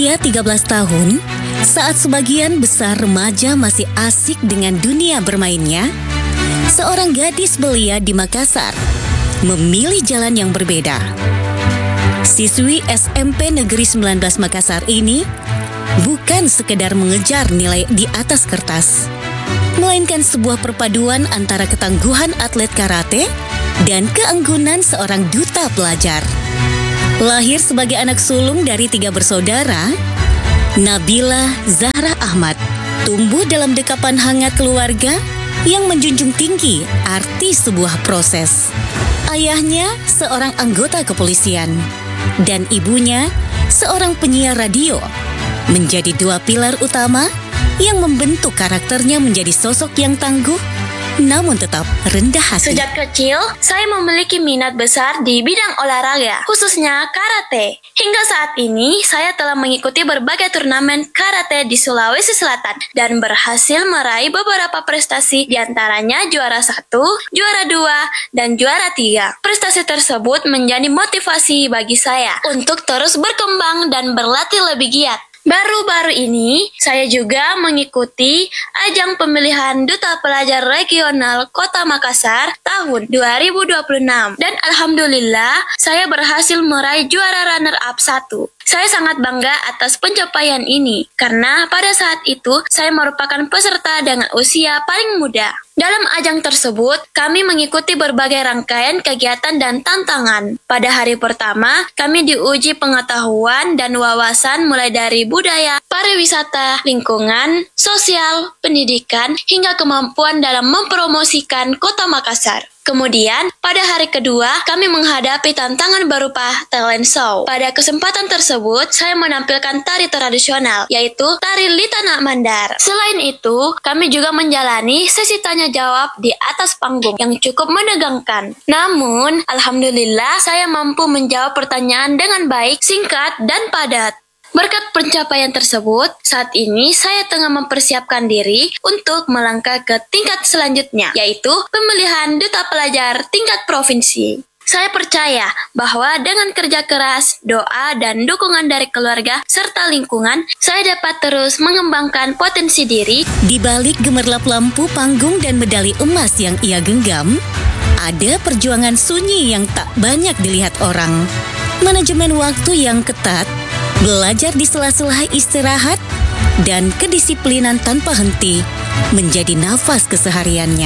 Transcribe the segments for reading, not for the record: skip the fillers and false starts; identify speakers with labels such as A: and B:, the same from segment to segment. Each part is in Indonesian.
A: Berusia 13 tahun, saat sebagian besar remaja masih asik dengan dunia bermainnya, seorang gadis belia di Makassar memilih jalan yang berbeda. Siswi SMP Negeri 19 Makassar ini bukan sekedar mengejar nilai di atas kertas, melainkan sebuah perpaduan antara ketangguhan atlet karate dan keanggunan seorang duta pelajar. Lahir sebagai anak sulung dari 3 bersaudara, Nabila Zahra Ahmad tumbuh dalam dekapan hangat keluarga yang menjunjung tinggi arti sebuah proses. Ayahnya seorang anggota kepolisian dan ibunya seorang penyiar radio, menjadi 2 pilar utama yang membentuk karakternya menjadi sosok yang tangguh namun tetap rendah hati.
B: Sejak kecil, saya memiliki minat besar di bidang olahraga, khususnya karate. Hingga saat ini, saya telah mengikuti berbagai turnamen karate di Sulawesi Selatan dan berhasil meraih beberapa prestasi, diantaranya juara 1, juara 2, dan juara 3. Prestasi tersebut menjadi motivasi bagi saya untuk terus berkembang dan berlatih lebih giat. Baru-baru ini, saya juga mengikuti ajang pemilihan Duta Pelajar Regional Kota Makassar tahun 2026. Dan alhamdulillah, saya berhasil meraih juara runner-up 1. Saya sangat bangga atas pencapaian ini, karena pada saat itu, saya merupakan peserta dengan usia paling muda. Dalam ajang tersebut, kami mengikuti berbagai rangkaian kegiatan dan tantangan. Pada hari pertama, kami diuji pengetahuan dan wawasan mulai dari budaya, pariwisata, lingkungan, sosial, pendidikan, hingga kemampuan dalam mempromosikan Kota Makassar. Kemudian, pada hari kedua, kami menghadapi tantangan berupa talent show. Pada kesempatan tersebut, saya menampilkan tari tradisional, yaitu tari Litana Mandar. Selain itu, kami juga menjalani sesi tanya-jawab di atas panggung yang cukup menegangkan. Namun, alhamdulillah, saya mampu menjawab pertanyaan dengan baik, singkat, dan padat. Berkat pencapaian tersebut, saat ini saya tengah mempersiapkan diri untuk melangkah ke tingkat selanjutnya, yaitu pemilihan Duta Pelajar tingkat provinsi. Saya percaya bahwa dengan kerja keras, doa, dan dukungan dari keluarga serta lingkungan, saya dapat terus mengembangkan potensi diri.
A: Di balik gemerlap lampu panggung dan medali emas yang ia genggam, ada perjuangan sunyi yang tak banyak dilihat orang. Manajemen waktu yang ketat, belajar di sela-sela istirahat, dan kedisiplinan tanpa henti menjadi nafas kesehariannya.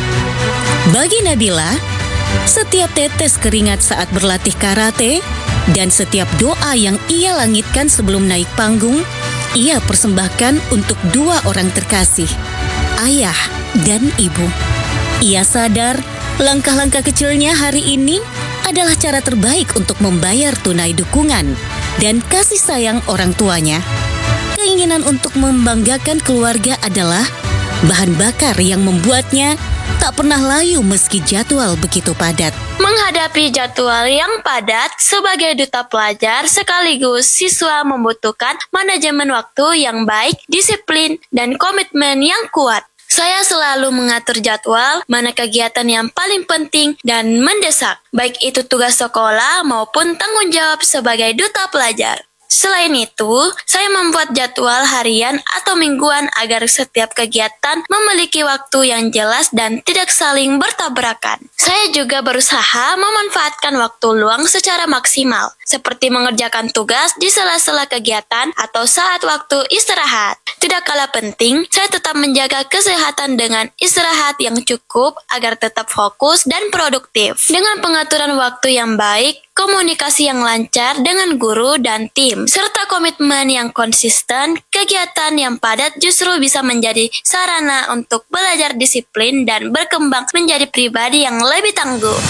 A: Bagi Nabila, setiap tetes keringat saat berlatih karate dan setiap doa yang ia langitkan sebelum naik panggung, ia persembahkan untuk 2 orang terkasih, ayah dan ibu. Ia sadar langkah-langkah kecilnya hari ini adalah cara terbaik untuk membayar tunai dukungan dan kasih sayang orang tuanya. Keinginan untuk membanggakan keluarga adalah bahan bakar yang membuatnya tak pernah layu meski jadwal begitu padat.
B: Menghadapi jadwal yang padat sebagai duta pelajar sekaligus siswa membutuhkan manajemen waktu yang baik, disiplin, dan komitmen yang kuat. Saya selalu mengatur jadwal, mana kegiatan yang paling penting dan mendesak, baik itu tugas sekolah maupun tanggung jawab sebagai duta pelajar. Selain itu, saya membuat jadwal harian atau mingguan agar setiap kegiatan memiliki waktu yang jelas dan tidak saling bertabrakan. Saya juga berusaha memanfaatkan waktu luang secara maksimal, seperti mengerjakan tugas di sela-sela kegiatan atau saat waktu istirahat. Tidak kalah penting, saya tetap menjaga kesehatan dengan istirahat yang cukup agar tetap fokus dan produktif. Dengan pengaturan waktu yang baik, komunikasi yang lancar dengan guru dan tim, serta komitmen yang konsisten, kegiatan yang padat justru bisa menjadi sarana untuk belajar disiplin dan berkembang menjadi pribadi yang lebih tangguh.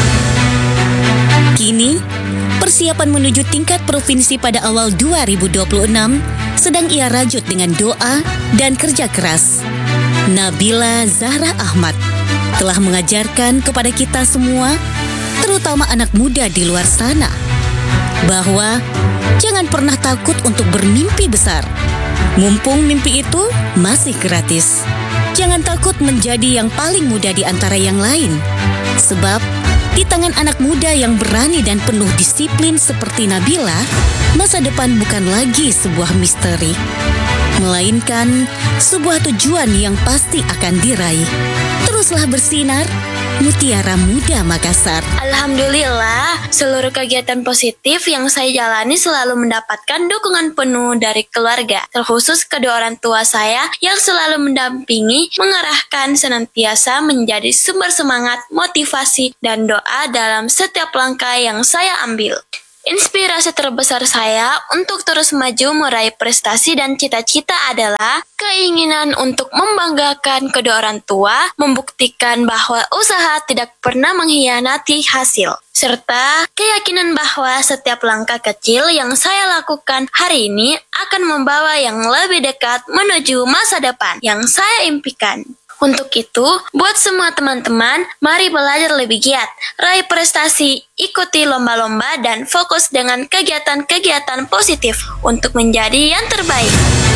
A: Kini, persiapan menuju tingkat provinsi pada awal 2026 sedang ia rajut dengan doa dan kerja keras. Nabila Zahra Ahmad telah mengajarkan kepada kita semua, terutama anak muda di luar sana, bahwa jangan pernah takut untuk bermimpi besar. Mumpung mimpi itu masih gratis. Jangan takut menjadi yang paling muda di antara yang lain. Sebab Di tangan anak muda yang berani dan penuh disiplin seperti Nabila, masa depan bukan lagi sebuah misteri, melainkan sebuah tujuan yang pasti akan diraih. Teruslah bersinar, Mutiara Muda Makassar.
B: Alhamdulillah, seluruh kegiatan positif yang saya jalani selalu mendapatkan dukungan penuh dari keluarga, terkhusus kedua orang tua saya yang selalu mendampingi, mengarahkan, senantiasa menjadi sumber semangat, motivasi, dan doa dalam setiap langkah yang saya ambil. Inspirasi terbesar saya untuk terus maju meraih prestasi dan cita-cita adalah keinginan untuk membanggakan kedua orang tua, membuktikan bahwa usaha tidak pernah mengkhianati hasil, serta keyakinan bahwa setiap langkah kecil yang saya lakukan hari ini akan membawa yang lebih dekat menuju masa depan yang saya impikan. Untuk itu, buat semua teman-teman, mari belajar lebih giat, raih prestasi, ikuti lomba-lomba, dan fokus dengan kegiatan-kegiatan positif untuk menjadi yang terbaik.